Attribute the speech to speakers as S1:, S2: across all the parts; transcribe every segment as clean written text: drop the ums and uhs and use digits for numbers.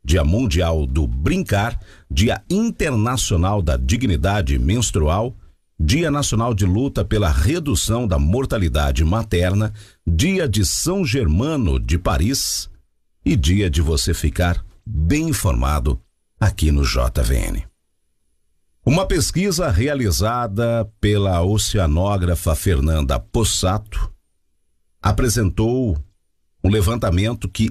S1: Dia Mundial do Brincar, Dia Internacional da Dignidade Menstrual, Dia Nacional de Luta pela Redução da Mortalidade Materna, Dia de São Germano de Paris e dia de você ficar bem informado aqui no JVN. Uma pesquisa realizada pela oceanógrafa Fernanda Possato apresentou um levantamento que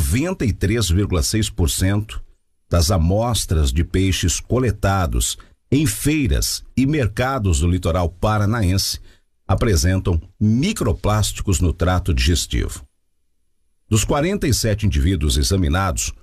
S1: 93,6% das amostras de peixes coletados em feiras e mercados do litoral paranaense apresentam microplásticos no trato digestivo. Dos 47 indivíduos examinados,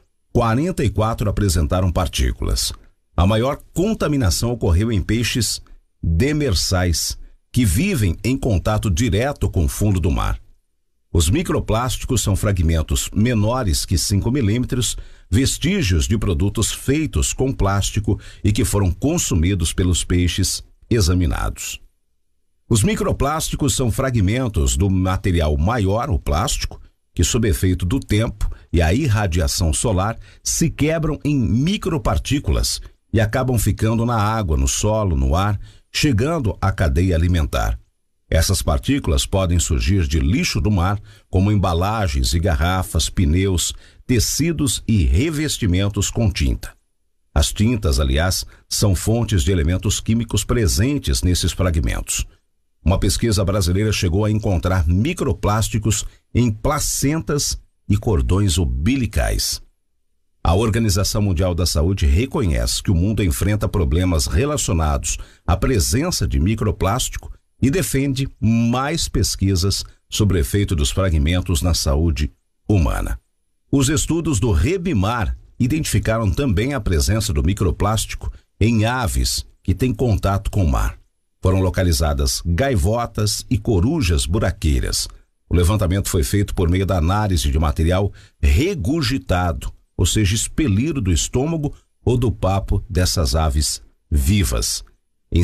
S1: 44 apresentaram partículas. A maior contaminação ocorreu em peixes demersais, que vivem em contato direto com o fundo do mar. Os microplásticos são fragmentos menores que 5 milímetros, vestígios de produtos feitos com plástico e que foram consumidos pelos peixes examinados. Os microplásticos são fragmentos do material maior, o plástico, que sob efeito do tempo e a irradiação solar se quebram em micropartículas e acabam ficando na água, no solo, no ar, chegando à cadeia alimentar. Essas partículas podem surgir de lixo do mar, como embalagens e garrafas, pneus, tecidos e revestimentos com tinta. As tintas, aliás, são fontes de elementos químicos presentes nesses fragmentos. Uma pesquisa brasileira chegou a encontrar microplásticos em placentas e cordões umbilicais. A Organização Mundial da Saúde reconhece que o mundo enfrenta problemas relacionados à presença de microplástico e defende mais pesquisas sobre o efeito dos fragmentos na saúde humana. Os estudos do Rebimar identificaram também a presença do microplástico em aves que têm contato com o mar. Foram localizadas gaivotas e corujas buraqueiras. O levantamento foi feito por meio da análise de material regurgitado, ou seja, expelido do estômago ou do papo dessas aves vivas. Em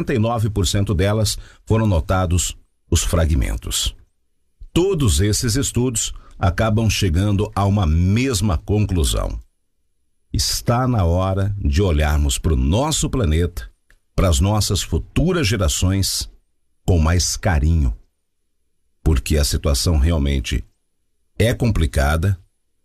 S1: 69% delas foram notados os fragmentos. Todos esses estudos acabam chegando a uma mesma conclusão. Está na hora de olharmos para o nosso planeta, para as nossas futuras gerações, com mais carinho. Porque a situação realmente é complicada,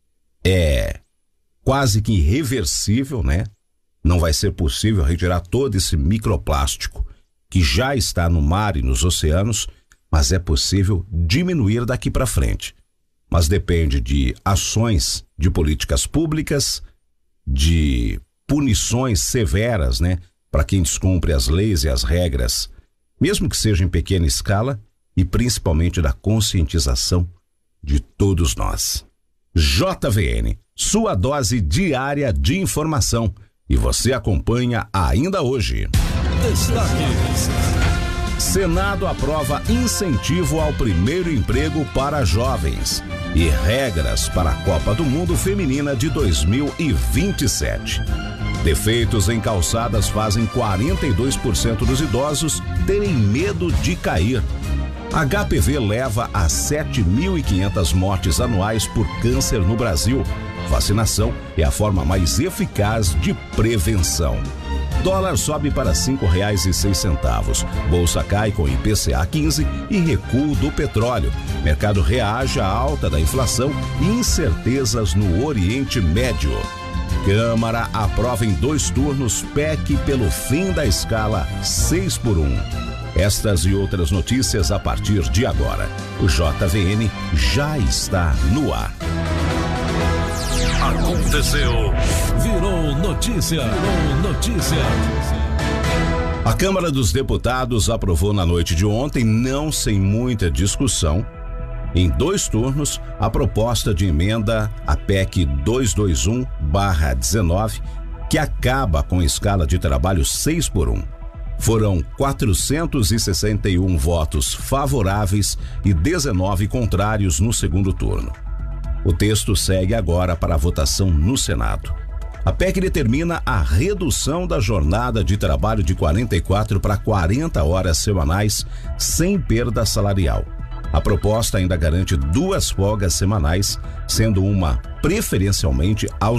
S1: é quase que irreversível, né? Não vai ser possível retirar todo esse microplástico que já está no mar e nos oceanos, mas é possível diminuir daqui para frente. Mas depende de ações de políticas públicas, de punições severas, né, para quem descumpre as leis e as regras, mesmo que seja em pequena escala, e principalmente da conscientização de todos nós. JVN, sua dose diária de informação. E você acompanha ainda hoje. Destaques. Senado aprova incentivo ao primeiro emprego para jovens e regras para a Copa do Mundo Feminina de 2027. Defeitos em calçadas fazem 42% dos idosos terem medo de cair. HPV leva a 7.500 mortes anuais por câncer no Brasil. Vacinação é a forma mais eficaz de prevenção. Dólar sobe para R$ 5,06. Bolsa cai com IPCA 15 e recuo do petróleo. Mercado reage à alta da inflação e incertezas no Oriente Médio. Câmara aprova em 2 turnos PEC pelo fim da escala 6x1. Estas e outras notícias a partir de agora. O JVN já está no ar.
S2: Aconteceu. Virou notícia.
S1: A Câmara dos Deputados aprovou na noite de ontem, não sem muita discussão, em 2 turnos, a proposta de emenda à PEC 221/19, que acaba com a escala de trabalho 6x1. Foram 461 votos favoráveis e 19 contrários no segundo turno. O texto segue agora para a votação no Senado. A PEC determina a redução da jornada de trabalho de 44 para 40 horas semanais sem perda salarial. A proposta ainda garante 2 folgas semanais, sendo uma preferencialmente aos